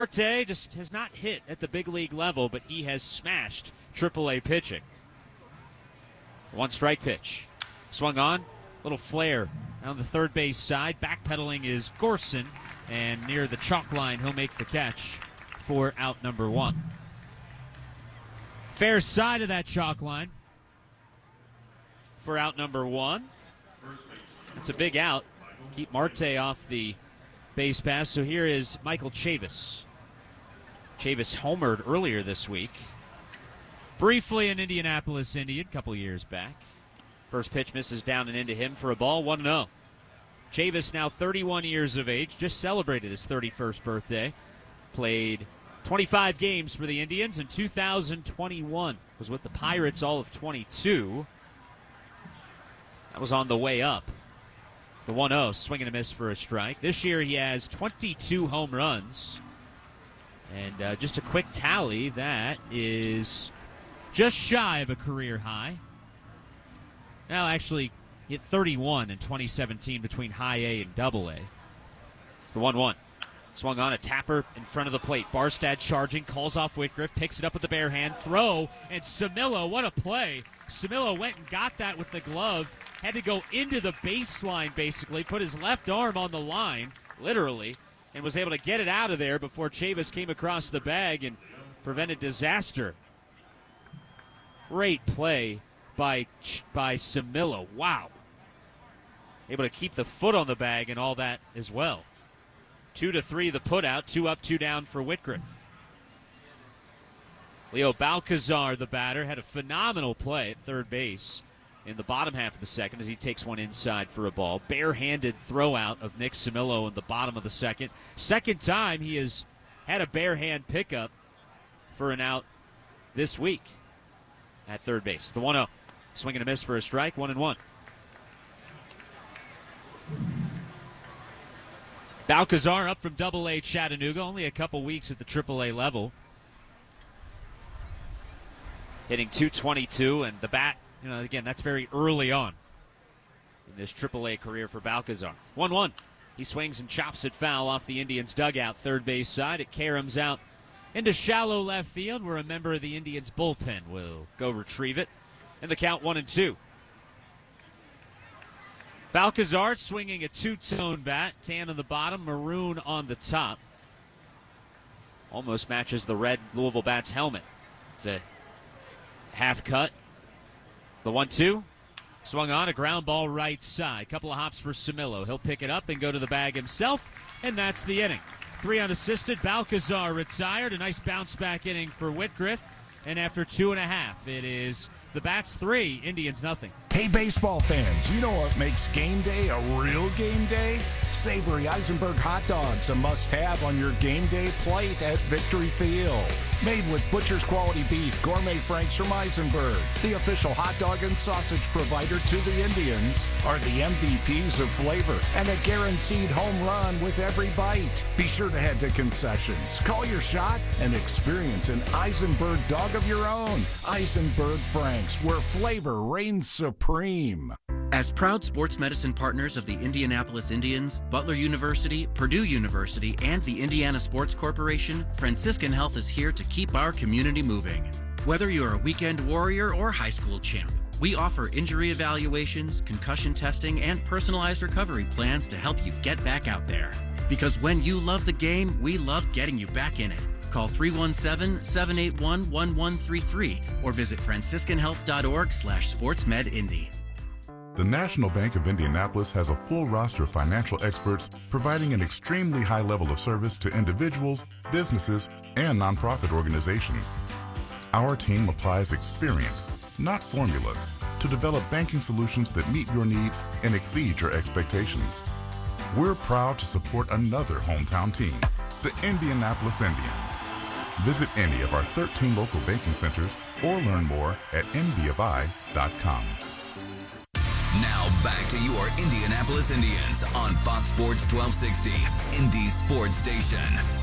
Marte just has not hit at the big league level, but he has smashed AAA pitching. One strike pitch. Swung on. Little flare on the third base side. Backpedaling is Gorson. And near the chalk line, he'll make the catch for out number one. Fair side of that chalk line for out number one. That's a big out. Keep Marte off the base pass. So here is Michael Chavis. Chavis homered earlier this week. Briefly an Indianapolis Indian a couple years back. First pitch misses down and into him for a ball, 1-0. Chavis, now 31 years of age, just celebrated his 31st birthday. Played 25 games for the Indians in 2021. Was with the Pirates all of 22. That was on the way up. It's the 1-0, swing and a miss for a strike. This year he has 22 home runs. And just a quick tally, that is just shy of a career high. Well, actually, he hit 31 in 2017 between high A and double A. It's the 1-1. Swung on a tapper in front of the plate. Barstad charging, calls off Whitgriff, picks it up with the bare hand, throw, and Samillo, what a play. Samillo went and got that with the glove, had to go into the baseline basically, put his left arm on the line, literally, and was able to get it out of there before Chavis came across the bag and prevented disaster. Great play by Samillo. Wow. Able to keep the foot on the bag and all that as well. 2-3 the put out, 2 up, 2 down for Whitgriff. Leo Balcazar, the batter, had a phenomenal play at third base in the bottom half of the second as he takes one inside for a ball. Barehanded throw out of Nick Samillo in the bottom of the second. Second time he has had a bare hand pickup for an out this week at third base. The 1-0. Swing and a miss for a strike, 1-1. Balcazar up from Double-A Chattanooga, only a couple weeks at the Triple-A level. Hitting .222, and the bat, again, that's very early on in this Triple-A career for Balcazar. 1-1. He swings and chops it foul off the Indians' dugout, third base side. It caroms out into shallow left field, where a member of the Indians' bullpen will go retrieve it. And the count 1-2. Balcazar swinging a two-tone bat, tan on the bottom, maroon on the top. Almost matches the red Louisville Bats helmet. It's a half cut. It's the 1-2. Swung on, a ground ball right side. Couple of hops for Samillo. He'll pick it up and go to the bag himself, and that's the inning. 3 unassisted. Balcazar retired. A nice bounce-back inning for Whitgriff. And after 2.5, it is the Bats 3, Indians nothing. Hey, baseball fans, you know what makes game day a real game day? Savory Eisenberg hot dogs, a must-have on your game day plate at Victory Field. Made with butcher's quality beef, gourmet franks from Eisenberg, the official hot dog and sausage provider to the Indians, are the MVPs of flavor and a guaranteed home run with every bite. Be sure to head to concessions, call your shot, and experience an Eisenberg dog of your own. Eisenberg Franks, where flavor reigns supreme. As proud sports medicine partners of the Indianapolis Indians, Butler University, Purdue University, and the Indiana Sports Corporation, Franciscan Health is here to keep our community moving. Whether you're a weekend warrior or high school champ, we offer injury evaluations, concussion testing, and personalized recovery plans to help you get back out there. Because when you love the game, we love getting you back in it. Call 317-781-1133 or visit franciscanhealth.org/sportsmedindy. The National Bank of Indianapolis has a full roster of financial experts providing an extremely high level of service to individuals, businesses, and nonprofit organizations. Our team applies experience, not formulas, to develop banking solutions that meet your needs and exceed your expectations. We're proud to support another hometown team, the Indianapolis Indians. Visit any of our 13 local banking centers or learn more at ndofI.com. Now back to your Indianapolis Indians on Fox Sports 1260, Indy's sports station.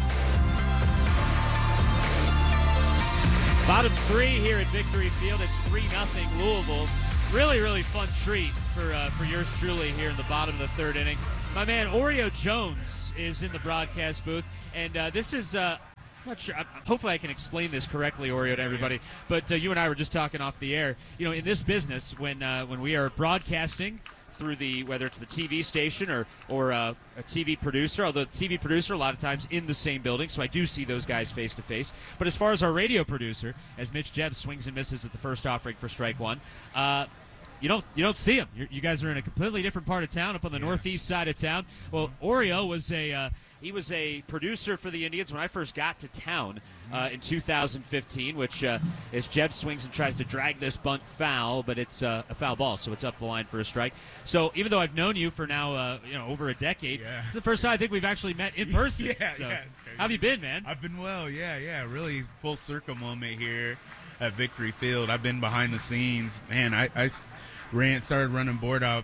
Bottom 3 here at Victory Field. It's 3-0 Louisville. Really, really fun treat for yours truly here in the bottom of the third inning. My man Oreo Jones is in the broadcast booth, and this is not sure. Hopefully, I can explain this correctly, Oreo, to everybody. But you and I were just talking off the air. You know, in this business, when we are broadcasting through whether it's the TV station or a TV producer, although the TV producer a lot of times in the same building, so I do see those guys face to face. But as far as our radio producer, as Mitch Jebb swings and misses at the first offering for strike one, you don't see him. You guys are in a completely different part of town, up on the northeast side of town. Well, Oreo was he was a producer for the Indians when I first got to town in 2015, which as Jebb swings and tries to drag this bunt foul, but it's a foul ball, so it's up the line for a strike. So even though I've known you for now over a decade, it's the first time I think we've actually met in person. How have you been, man? I've been well, really full circle moment here at Victory Field. I've been behind the scenes. Man, I started running board out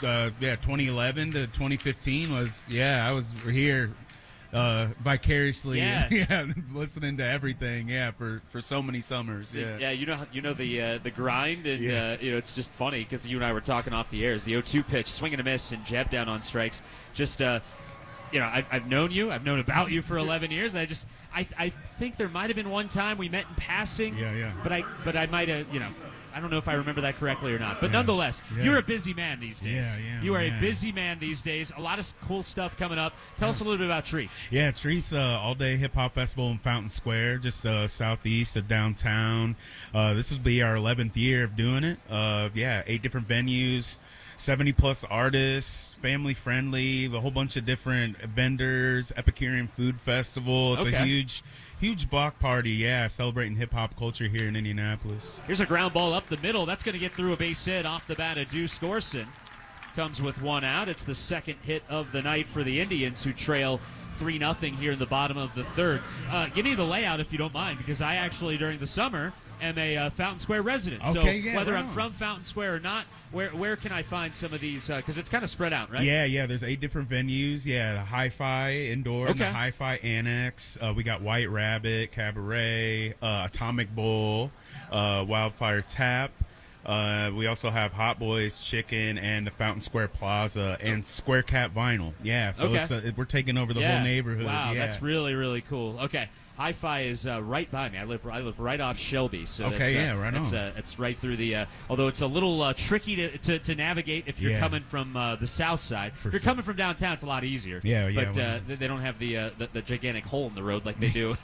2011 to 2015 I was here vicariously listening to everything for so many summers. You know the grind, and it's just funny because you and I were talking off the air. The 0-2 pitch, swing and a miss, and Jebb down on strikes. Just I've known you. I've known about you for 11 years. I think there might have been one time we met in passing. But I might have, I don't know if I remember that correctly or not. But nonetheless, you're a busy man these days. You are a busy man these days. A lot of cool stuff coming up. Tell us a little bit about Treese. Yeah, Treese, all-day hip-hop festival in Fountain Square, just southeast of downtown. This will be our 11th year of doing it. 8 different venues. 70-plus artists, family-friendly, a whole bunch of different vendors, Epicurean Food Festival. It's a huge block party, celebrating hip-hop culture here in Indianapolis. Here's a ground ball up the middle. That's going to get through a base hit off the bat of Deuce Gorson. Comes with one out. It's the second hit of the night for the Indians, who trail 3-0 here in the bottom of the third. Give me the layout if you don't mind, because I actually, during the summer, am a Fountain Square resident. Whether I'm from Fountain Square or not, where can I find some of these? Because it's kind of spread out, right? Yeah. There's 8 different venues. The Hi-Fi Indoor and the Hi-Fi Annex. We got White Rabbit, Cabaret, Atomic Bowl, Wildfire Tap. We also have Hot Boys Chicken and the Fountain Square Plaza and Square Cat Vinyl. We're taking over the whole neighborhood. Wow, that's really, really cool. Okay. Hi-Fi is right by me. I live right off Shelby, so right on. It's right through the. Although it's a little tricky to navigate if you're coming from the south side. If you're coming from downtown, it's a lot easier. But they don't have the gigantic hole in the road like they do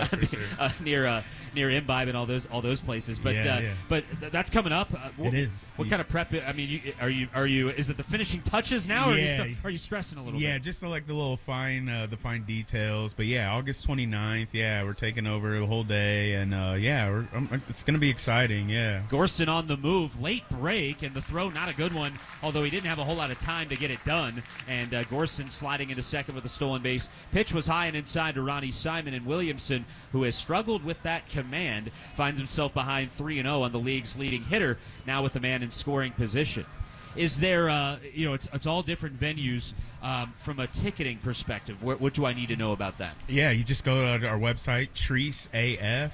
near Imbibe and all those places. But but that's coming up. It is. What kind of prep? I mean, are you? Is it the finishing touches now, or are you stressing a little bit? Yeah, just like the little fine details. But August 29th. We're taking over the whole day, and it's going to be exciting. Gorson on the move, late break, and the throw not a good one, although he didn't have a whole lot of time to get it done. And Gorson sliding into second with a stolen base. Pitch was high and inside to Ronnie Simon, and Williamson, who has struggled with that command, finds himself behind 3-0 on the league's leading hitter, now with a man in scoring position. Is there, it's all different venues from a ticketing perspective. What do I need to know about that? You just go to our website, TreeceAF,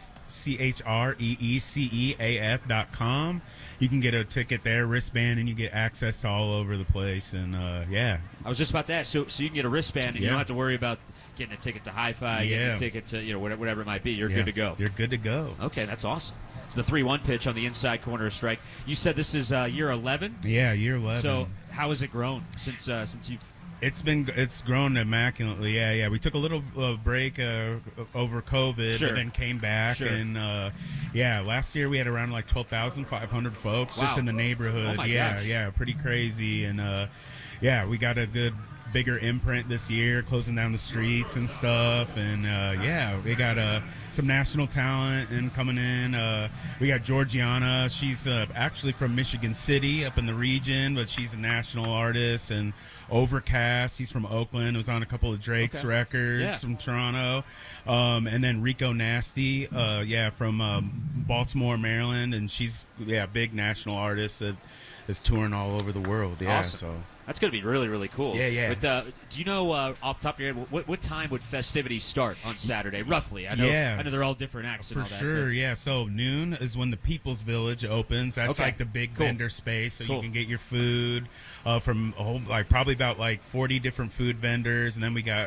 CHREECEAF.com. You can get a ticket there, wristband, and you get access to all over the place. And, I was just about to ask. So you can get a wristband, and you don't have to worry about getting a ticket to Hi-Fi, getting a ticket to, whatever it might be. You're good to go. You're good to go. Okay, that's awesome. It's the 3-1 pitch on the inside corner strike. You said this is year 11? Yeah, year 11. So how has it grown since you've... It's grown immaculately. We took a little break over COVID, and then came back. And last year we had around like 12,500 folks just in the neighborhood. Oh my gosh. Pretty crazy. And we got a good bigger imprint this year, closing down the streets and stuff. And we got some national talent and coming in. We got Georgiana. She's actually from Michigan City, up in the region, but she's a national artist. And Overcast, he's from Oakland, was on a couple of Drake's records from Toronto. And then Rico Nasty, from Baltimore, Maryland, and she's big national artist that is touring all over the world. Awesome. So that's going to be really, really cool. But do you know off the top of your head what time would festivities start on Saturday roughly? I know they're all different acts and all that. For sure. So noon is when the People's Village opens. That's like the big vendor space, so you can get your food from a whole, probably about 40 different food vendors, and then we got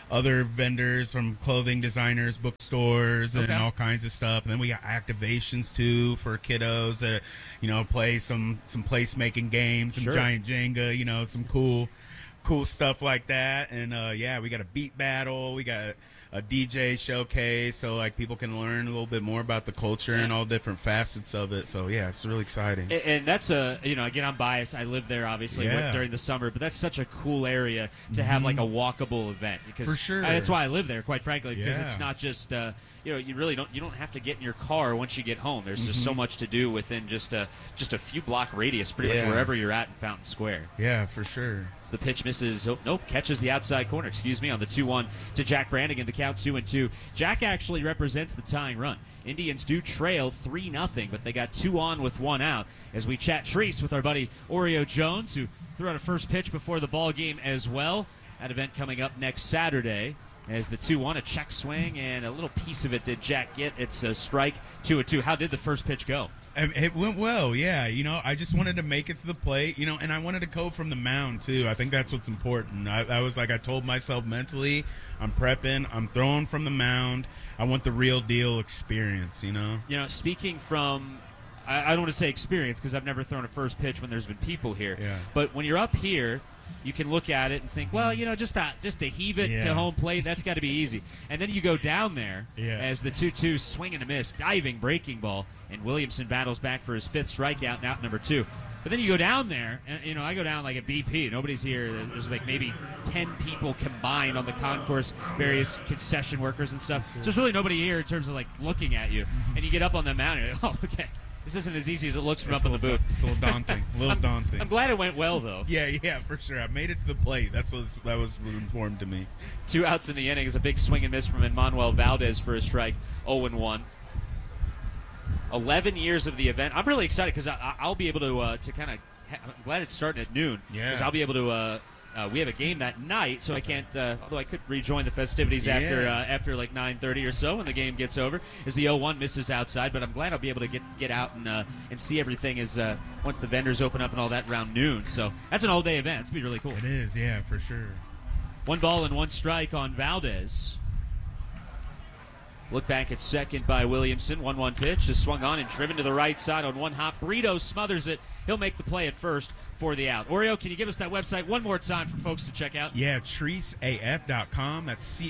other vendors from clothing designers, bookstores, and all kinds of stuff. And then we got activations too for kiddos that, play some placemaking games, some giant Jenga, some cool stuff like that. And we got a beat battle, we got a DJ showcase, so like people can learn a little bit more about the culture and all different facets of it. So it's really exciting. And that's again, I'm biased. I live there obviously during the summer, but that's such a cool area to have like a walkable event, because for sure that's why I live there, quite frankly, because it's not just you really don't have to get in your car once you get home. There's just so much to do within just a few block radius, pretty much wherever you're at in Fountain Square. Yeah, for sure. The pitch misses. Catches the outside corner. On the 2-1 to Jack Brannigan. The count 2-2. Jack actually represents the tying run. Indians do trail 3-0, but they got 2 on with 1 out. As we chat Treese with our buddy Oreo Jones, who threw out a first pitch before the ball game as well. That event coming up next Saturday. As the 2-1, a check swing, and a little piece of it did Jack get. It's a strike, 2-2. How did the first pitch go? It went well, yeah. I just wanted to make it to the plate, and I wanted to go from the mound, too. I think that's what's important. I was like, I told myself mentally, I'm prepping, I'm throwing from the mound. I want the real deal experience, Speaking from, I don't want to say experience, because I've never thrown a first pitch when there's been people here. Yeah. But when you're up here, you can look at it and think, well, just to heave it to home plate, that's got to be easy. And then you go down there as the 2-2 swing and a miss, diving breaking ball, and Williamson battles back for his 5th strikeout, and out number 2. But then you go down there, and I go down like a BP. Nobody's here. There's like maybe 10 people combined on the concourse, various concession workers and stuff. So there's really nobody here in terms of like looking at you. And you get up on the mound, and you're like, oh, okay. This isn't as easy as it looks from up in the booth. It's a little daunting. I'm glad it went well, though. Yeah, for sure. I made it to the plate. That was important to me. 2 outs in the inning is a big swing and miss from Emmanuel Valdez for a strike, 0-1. 11 years of the event. I'm really excited because I'll be able to kind of. I'm glad it's starting at noon. Yeah. Because I'll be able to. We have a game that night, so I can't. Although I could rejoin the festivities after like 9:30 or so when the game gets over. As the 0-1 misses outside, but I'm glad I'll be able to get out and see everything as once the vendors open up and all that around noon. So that's an all-day event. It's gonna be really cool. It is, yeah, for sure. 1 ball and 1 strike on Valdez. Look back at second by Williamson. 1-1 pitch is swung on and driven to the right side on 1 hop. Brito smothers it. He'll make the play at first for the out. Oreo, can you give us that website one more time for folks to check out? Yeah, TreeceAF.com. That's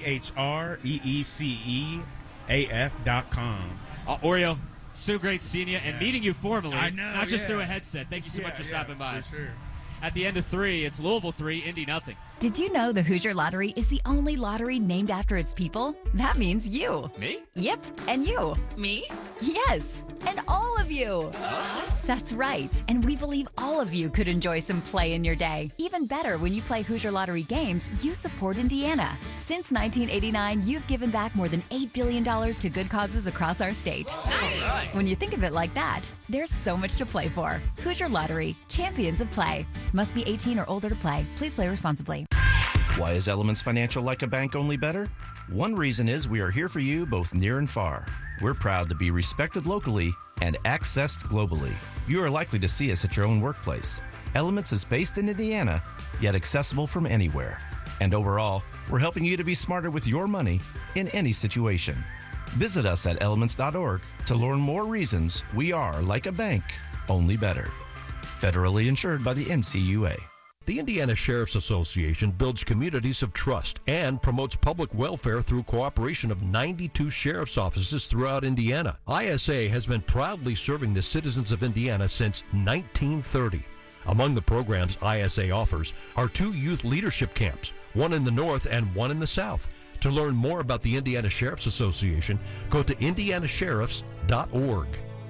CHREECEAF.com. Oreo, so great seeing you and meeting you formally. I know, not just through a headset. Thank you so much for stopping by. For sure. At the end of 3, it's Louisville 3, Indy 0. Did you know the Hoosier Lottery is the only lottery named after its people? That means you. Me? Yep, and you. Me? Yes, and all of you. Us? That's right, and we believe all of you could enjoy some play in your day. Even better, when you play Hoosier Lottery games, you support Indiana. Since 1989, you've given back more than $8 billion to good causes across our state. Nice. When you think of it like that, there's so much to play for. Hoosier Lottery, champions of play. Must be 18 or older to play. Please play responsibly. Why is Elements Financial like a bank, only better? One reason is we are here for you both near and far. We're proud to be respected locally and accessed globally. You are likely to see us at your own workplace. Elements is based in Indiana, yet accessible from anywhere. And overall, we're helping you to be smarter with your money in any situation. Visit us at elements.org to learn more reasons we are like a bank, only better. Federally insured by the NCUA. The Indiana Sheriff's Association builds communities of trust and promotes public welfare through cooperation of 92 sheriff's offices throughout Indiana. ISA has been proudly serving the citizens of Indiana since 1930. Among the programs ISA offers are 2 youth leadership camps, one in the north and one in the south. To learn more about the Indiana Sheriff's Association, go to indianasheriffs.org.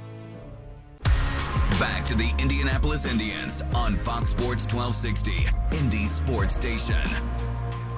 Back to the Indianapolis Indians on Fox Sports 1260, Indy Sports Station.